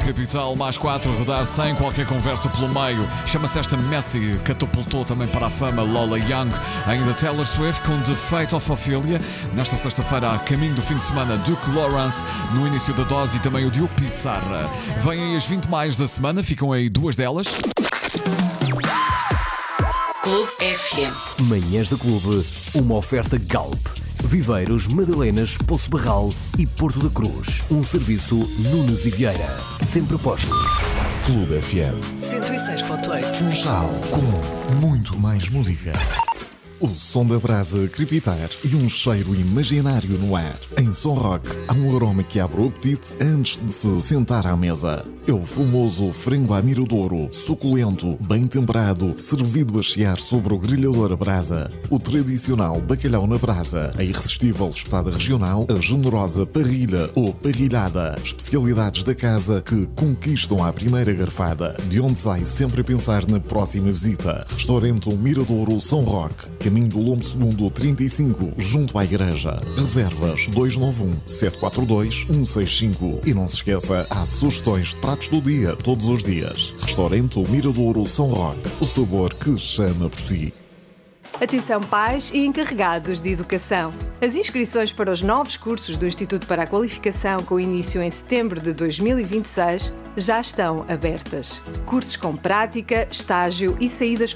Capital, mais 4 a rodar sem qualquer conversa pelo meio. Chama-se esta Messi, catapultou também para a fama Lola Young. Ainda Taylor Swift com The Fate of Ophelia. Nesta sexta-feira, a caminho do fim de semana, Duke Lawrence no início da dose e também o Diogo Pissarra. Vêm aí as 20 mais da semana, ficam aí duas delas. Clube FM. Manhãs da Clube, uma oferta Galp. Viveiros, Madalenas, Poço Barral e Porto da Cruz. Um serviço Nunes e Vieira. Sempre postos. Clube FM 106.8. Funchal, com muito mais música. O som da brasa crepitar e um cheiro imaginário no ar. Em Som Rock, há um aroma que abre o apetite antes de se sentar à mesa. É o famoso frango à miradouro, suculento, bem temperado, servido a chiar sobre o grelhador a brasa. O tradicional bacalhau na brasa, a irresistível espetada regional, a generosa parrilha ou parrilhada. Especialidades da casa que conquistam à primeira garfada, de onde sai sempre a pensar na próxima visita. Restaurante Miradouro Som Rock, caminho do Lombo Segundo 35, junto à igreja. Reservas 291-742-165. E não se esqueça, há sugestões de pratos do dia, todos os dias. Restaurante Miradouro Som Rock, o sabor que chama por si. Atenção pais e encarregados de educação. As inscrições para os novos cursos do Instituto para a Qualificação com início em setembro de 2026 já estão abertas. Cursos com prática, estágio e saídas